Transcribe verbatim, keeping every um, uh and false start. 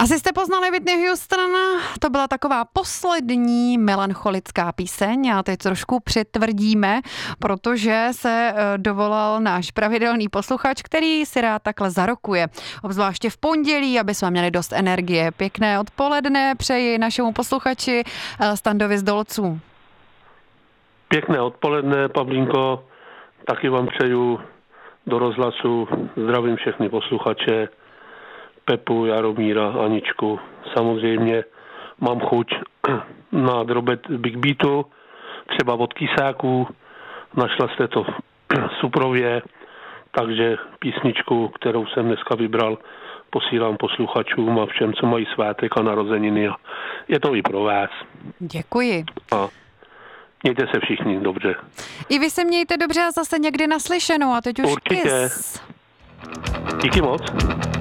Asi jste poznali Whitney Houstona, to byla taková poslední melancholická píseň a teď trošku přitvrdíme, protože se dovolal náš pravidelný posluchač, který si rád takhle zarokuje, obzvláště v pondělí, aby jsme měli dost energie. Pěkné odpoledne přeji našemu posluchači Standovi z Dolců. Pěkné odpoledne, Pavlínko, taky vám přeju do rozhlasu, zdravím všechny posluchače, Pepu, Jaromíra, Aničku. Samozřejmě mám chuť na drobet Big Beatu, třeba od Kysáků, našla jste to v Suprově, takže písničku, kterou jsem dneska vybral, posílám posluchačům a všem, co mají svátek a narozeniny. Je to i pro vás. Děkuji. A mějte se všichni dobře. I vy se mějte dobře a zase někdy naslyšenou a teď už určitě. Kiss. Díky moc.